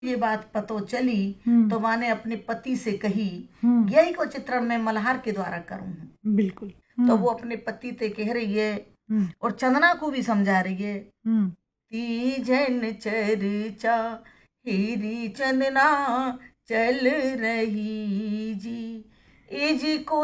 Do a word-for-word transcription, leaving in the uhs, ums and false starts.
ये बात पतो चली हम्म, तो माँ ने अपने पति से कही, हम्म, यही को चित्रण मैं मल्हार के द्वारा करूँ। बिल्कुल। तो हम्म, वो अपने पति ते कह रही है हम्म, और चंदना को भी समझा रही है। हम्म, तीजन चर्चा हीरी चंदना चल रही जी, ए जी को